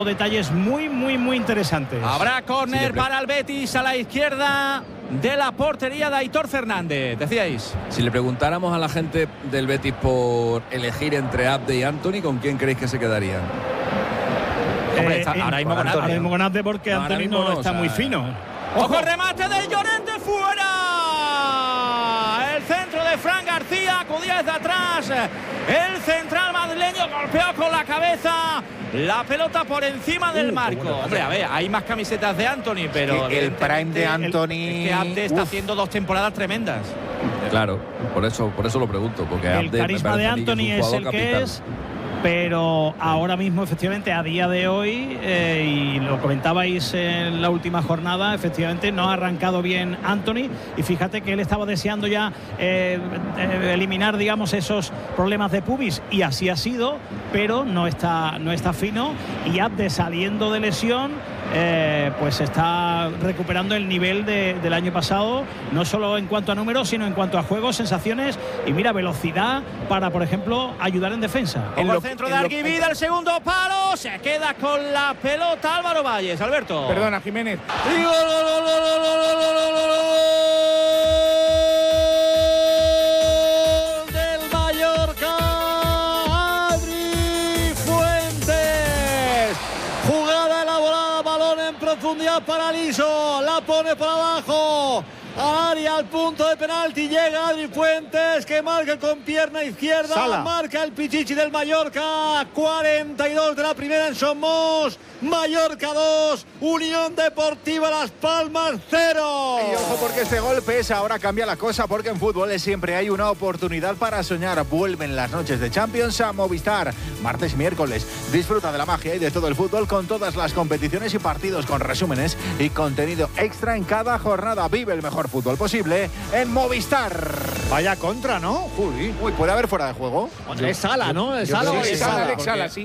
Detalles muy interesantes. Habrá córner para el Betis a la izquierda de la portería de Aitor Fernández. Decíais. Si le preguntáramos a la gente del Betis por elegir entre Abde y Antony, ¿con quién creéis que se quedarían? Hombre, ahora mismo con Abde porque no, Antony no está muy fino. ¡Ojo, el remate de Llorente fuera! El centro de Fran García, acudía desde atrás. El central madrileño golpeó con la cabeza. La pelota por encima del marco. Hombre, a ver, hay más camisetas de Antony, pero el prime de Antony. Es que Abde está haciendo 2 temporadas tremendas. Claro, por eso lo pregunto, porque el Abde, carisma de Antony es el que es. Pero ahora mismo, efectivamente, a día de hoy, y lo comentabais en la última jornada, efectivamente no ha arrancado bien Antony. Y fíjate que él estaba deseando ya eliminar, digamos, esos problemas de pubis, y así ha sido, pero no está fino. Y Abde, saliendo de lesión, pues está recuperando el nivel del año pasado, no solo en cuanto a números, sino en cuanto a juego, sensaciones y mira, velocidad para, por ejemplo, ayudar en defensa. Centro de Arguivida, el segundo palo, se queda con la pelota Álvaro Valles. Alberto. Perdona, Jiménez. Del Mallorca, Adri Fuentes. Jugada elaborada, balón en profundidad para Liso, la pone por abajo. Área al punto de penalti, llega Adri Fuentes, que marca con pierna izquierda. Sala. Marca el Pichichi del Mallorca. 42 de la primera en Somos. Mallorca 2, Unión Deportiva Las Palmas 0. Y ojo, porque este gol pesa. Ahora cambia la cosa, porque en fútbol siempre hay una oportunidad para soñar. Vuelven las noches de Champions a Movistar, martes y miércoles. Disfruta de la magia y de todo el fútbol con todas las competiciones y partidos, con resúmenes y contenido extra en cada jornada. Vive el mejor fútbol posible en Movistar. Vaya contra, ¿no? Uy, ¿puede haber fuera de juego? Es Sala, ¿no? Es Sala, Sala, sí, Sala, sí.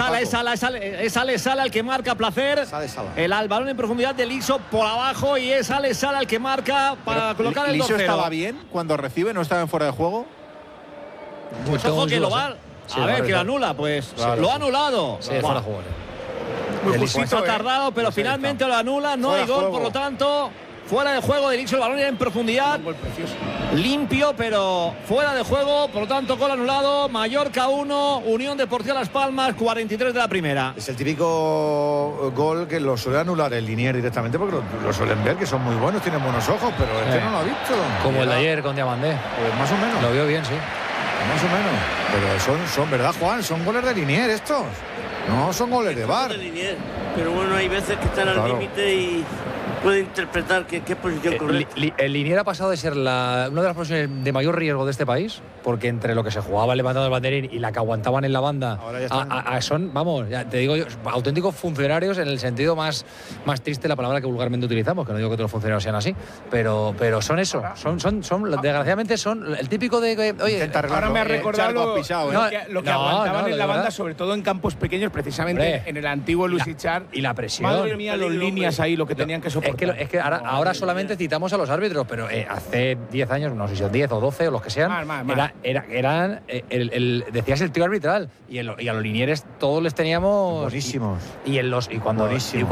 Es Sala el que marca Placer. El balón en profundidad de Liso por abajo, y es Sala el que marca para colocar el 2-0. ¿Liso estaba bien cuando recibe? ¿No estaba en fuera de juego? Pues ojo que lo va a ver, que lo anula, pues claro, lo ha anulado. Sí, fuera de juego. Pues ha tardado, pero finalmente lo anula. No hay gol, por lo tanto, fuera de juego de Liso. El balón en profundidad, limpio, pero fuera de juego. Por lo tanto, gol anulado. Mallorca 1, Unión Deportiva Las Palmas 43 de la primera. Es el típico gol que lo suele anular el Linier directamente, porque lo suelen ver, que son muy buenos, tienen buenos ojos, pero este no lo ha visto. Como el de ayer con Diamandé. Pues más o menos. Lo vio bien, sí. Más o menos. Pero son ¿verdad, Juan? Son goles de Linier estos. No son goles de VAR. Pero bueno, hay veces que están al límite y puede interpretar qué posición correcta. El Linier ha pasado de ser una de las posiciones de mayor riesgo de este país, porque entre lo que se jugaba levantando el banderín y la que aguantaban en la banda, son, vamos, ya te digo yo, auténticos funcionarios en el sentido más triste de la palabra que vulgarmente utilizamos, que no digo que todos los funcionarios sean así, pero son eso, son desgraciadamente son el típico de oye, ahora me ha recordado lo que aguantaban en la banda, sobre todo en campos pequeños, precisamente en el antiguo Luis Ichar. Y la presión. Madre mía, los líneas ahí, lo que tenían que soportar. Es que ahora solamente citamos a los árbitros, pero hace 10 años, no sé si son 10 o 12 o los que sean, eran decías el tío arbitral, y a los linieres todos les teníamos buenísimos. Cuando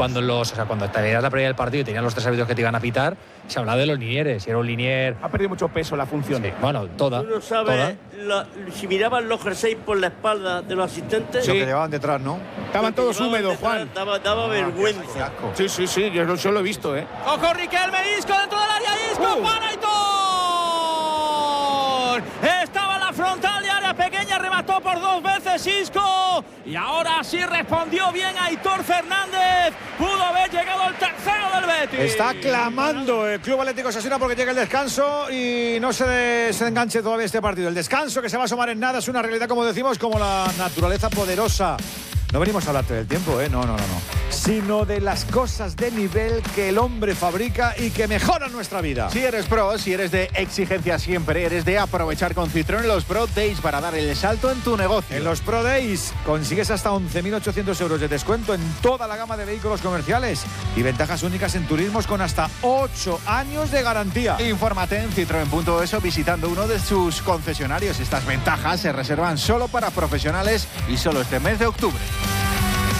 te veías la previa del partido y tenían los 3 árbitros que te iban a pitar, se hablaba de los linieres. Si era un linier, ha perdido mucho peso la función. Sí, bueno, toda. Uno sabe si miraban los jerseys por la espalda de los asistentes. Sí. Lo que llevaban detrás, ¿no? Estaban todos húmedos, Juan. Daba vergüenza. Sí, yo lo he visto, Ojo, Riquelme, Isco dentro del área, Isco para Aitor. Estaba en la frontal de área pequeña, remató por 2 veces Isco, y ahora sí respondió bien Aitor Fernández. Pudo haber llegado al tercero del Betis. Está clamando el Club Atlético Osasuna porque llega el descanso y no se enganche todavía este partido. El descanso, que se va a asomar en nada, es una realidad, como decimos, como la naturaleza poderosa. No venimos a hablarte del tiempo, no, sino de las cosas de nivel que el hombre fabrica y que mejoran nuestra vida. Si eres pro, si eres de exigencia siempre, eres de aprovechar con Citroën los Pro Days para dar el salto en tu negocio. En los Pro Days consigues hasta 11.800 euros de descuento en toda la gama de vehículos comerciales y ventajas únicas en turismos con hasta 8 años de garantía. Infórmate en Citroën.es o visitando uno de sus concesionarios. Estas ventajas se reservan solo para profesionales y solo este mes de octubre.